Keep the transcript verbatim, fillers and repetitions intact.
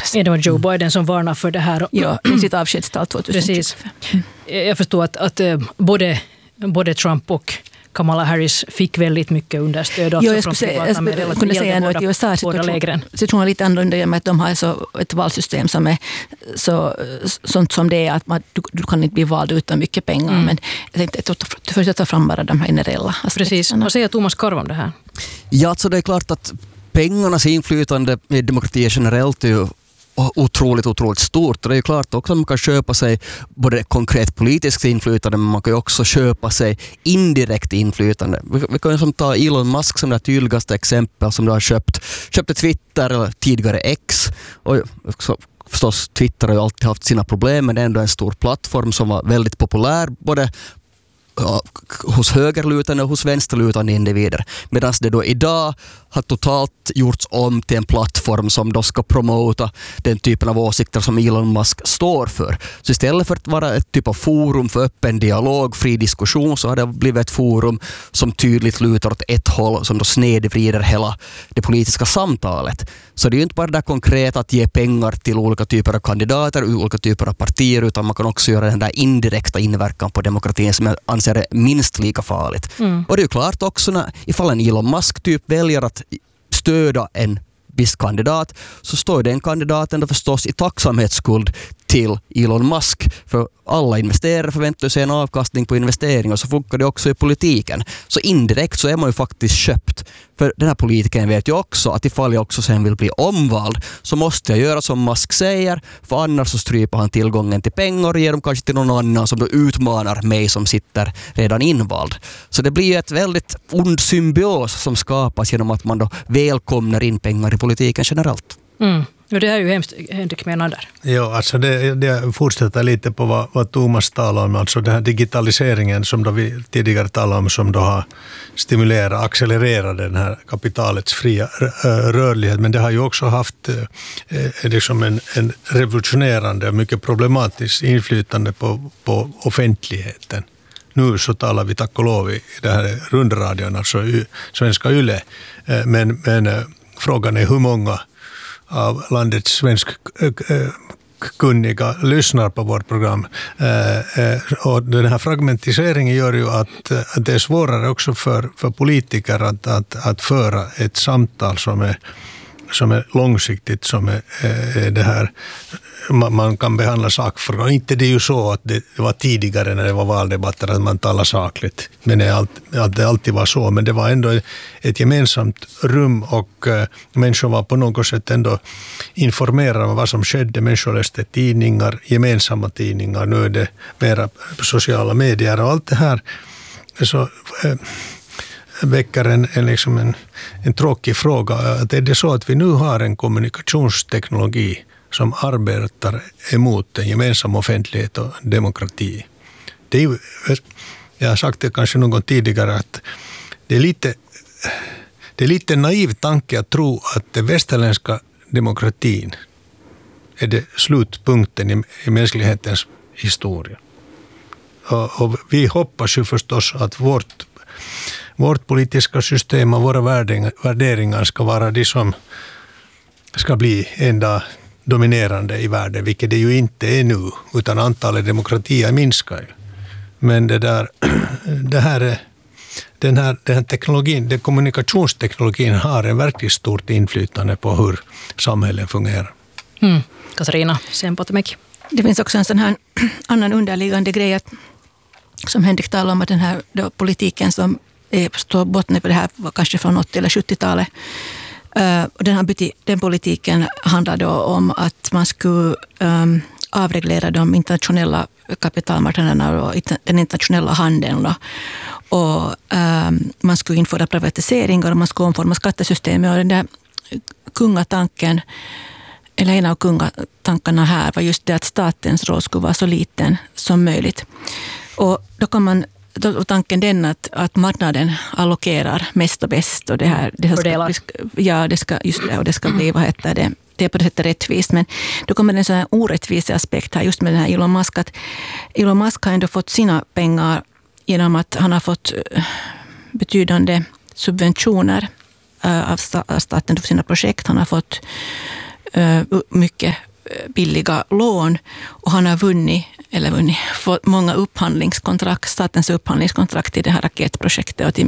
förändrades. Ja, det var Joe Biden som varnar för det här. Ja, i sitt avskedstal tjugohundratjugofem. Precis. Jag förstår att, att både, både Trump och Kamala Harris fick väldigt mycket understöd alltså från privata medel. Jag kunde säga att i U S A är situationen lite annorlunda i och med att de har så ett valsystem som är så, sånt som det är att man, du, du kan inte bli vald utan mycket pengar. Mm. Men jag tänkte att först ta fram bara de här generella aspekterna. Precis. Vad säger Thomas Karv om det här? Ja, alltså det är klart att pengarnas inflytande i demokrati generellt är ju otroligt, otroligt stort. Och det är ju klart också att man kan köpa sig både konkret politiskt inflytande, men man kan ju också köpa sig indirekt inflytande. Vi kan ju som ta Elon Musk som det tydligaste exempel, som du har köpt. Köpte Twitter, eller tidigare X. Och också, förstås, Twitter har ju alltid haft sina problem, men det är ändå en stor plattform som var väldigt populär, både hos högerlutande och hos vänsterlutande individer. Medan det då idag har totalt gjorts om till en plattform som då ska promota den typen av åsikter som Elon Musk står för. Så istället för att vara ett typ av forum för öppen dialog, fri diskussion, så har det blivit ett forum som tydligt lutar åt ett håll, som då snedvrider hela det politiska samtalet. Så det är ju inte bara det konkret att ge pengar till olika typer av kandidater, olika typer av partier, utan man kan också göra den där indirekta inverkan på demokratin som jag anser är minst lika farligt. Mm. Och det är ju klart också när ifall en Elon Musk typ väljer att stöda en viss kandidat, så står den kandidaten då förstås i tacksamhetsskuld till Elon Musk. För alla investerare förväntar sig en avkastning på investering, och så funkar det också i politiken. Så indirekt så är man ju faktiskt köpt. För den här politikern vet ju också att ifall jag också sen vill bli omvald, så måste jag göra som Musk säger, för annars så stryper han tillgången till pengar och ger dem kanske till någon annan som då utmanar mig som sitter redan invald. Så det blir ett väldigt ond symbios som skapas genom att man då välkomnar in pengar i politiken generellt. Mm. Och det är ju hemskt, Henrik menar där. Ja, alltså det, det fortsätter lite på vad, vad Thomas talar om, alltså den här digitaliseringen som då vi tidigare talade om, som då har stimulerat, accelererat den här kapitalets fria rörlighet, men det har ju också haft eh, liksom en, en revolutionerande och mycket problematisk inflytande på, på offentligheten. Nu så talar vi tack och lov i det här rundradion, alltså svenska Yle, eh, men, men eh, frågan är hur många av landets svensk kunniga lyssnar på vårt program. Och den här fragmentiseringen gör ju att, att det är svårare också för, för politiker att, att, att föra ett samtal som är, som är långsiktigt, som är, är det här. Man, man kan behandla sakfrågor. Inte det är ju så att det var tidigare när det var valdebatter att man talar sakligt. Men det, allt, att det alltid var så. Men det var ändå ett gemensamt rum, och uh, människor var på något sätt ändå informerade om vad som skedde. Människor läste tidningar, gemensamma tidningar. Nu är det mera sociala medier och allt det här. Så uh, väcker en, en, liksom en, en tråkig fråga. Att är det så att vi nu har en kommunikationsteknologi som arbetar emot en gemensam offentlighet och demokrati? Det är ju, jag har sagt det kanske någon tidigare, att det är lite, det är lite naiv tanke att tro att den västerländska demokratin är det slutpunkten i, i mänsklighetens historia. Och, och vi hoppas ju förstås att vårt, vårt politiska system och våra värderingar, värderingar ska vara de som ska bli en dag dominerande i världen, vilket det ju inte är nu, utan antalet demokratier minskar ju. Men det där, det här är, den här, den här teknologin, den kommunikationsteknologin har en verkligt stort inflytande på hur samhällen fungerar. Mm. Katarina Sempotemäki. Det finns också en sån här annan underliggande grej att, som Henrik talade om, att den här då, politiken som är står botten på det här var kanske från åttio- eller sjuttiotalet. Uh, och den, här, den politiken handlar då om att man skulle um, avreglera de internationella kapitalmarknaderna och den internationella handeln. Då. Och um, man skulle införa privatiseringar och man skulle omforma skattesystemet. Och den där kungatanken, eller en av kungatankarna här, var just det att statens roll skulle vara så liten som möjligt. Och då kan man Och tanken den att, att marknaden allokerar mest och bäst, och det här det ska, ja, det ska, just det, och det ska bli, vad heter det, det är på det sättet rättvist. Men då kommer det en sån här orättvis aspekt här just med den här Elon Musk, att Elon Musk har ändå fått sina pengar genom att han har fått betydande subventioner av staten för sina projekt. Han har fått mycket billiga lån och han har vunnit, eller vunnit, fått många upphandlingskontrakt, statens upphandlingskontrakt i det här raketprojektet och till